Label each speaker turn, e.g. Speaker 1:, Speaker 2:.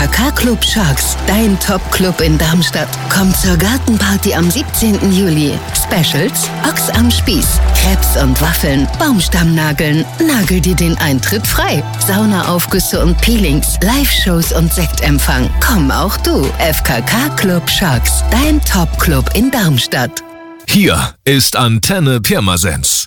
Speaker 1: FKK Club Sharks, dein Top-Club in Darmstadt. Komm zur Gartenparty am 17. Juli. Specials: Ochs am Spieß, Crepes und Waffeln, Baumstammnageln. Nagel dir den Eintritt frei. Saunaaufgüsse und Peelings, Live-Shows und Sektempfang. Komm auch du. FKK Club Sharks, dein Top-Club in Darmstadt.
Speaker 2: Hier ist Antenne Pirmasens.